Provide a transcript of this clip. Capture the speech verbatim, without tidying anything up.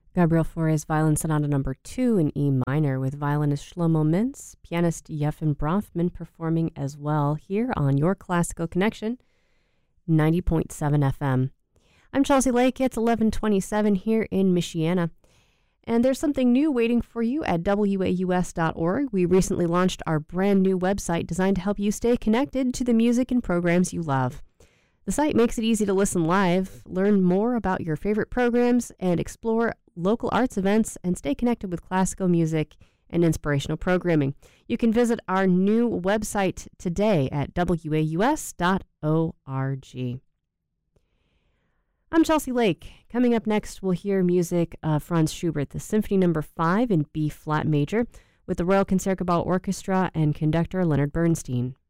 Gabriel Fauré's Violin Sonata Number Two in E minor, with violinist Shlomo Mintz, pianist Yefim Bronfman performing as well here on Your Classical Connection, ninety point seven F M. I'm Chelsea Lake. It's eleven twenty-seven here in Michiana, and there's something new waiting for you at W A U S dot org. We recently launched our brand new website designed to help you stay connected to the music and programs you love. The site makes it easy to listen live, learn more about your favorite programs, and explore local arts events and stay connected with classical music and inspirational programming. You can visit our new website today at W A U S dot org. I'm Chelsea Lake. Coming up next, we'll hear music of Franz Schubert, the Symphony Number Five in B flat major, with the Royal Concertgebouw Orchestra and conductor Leonard Bernstein.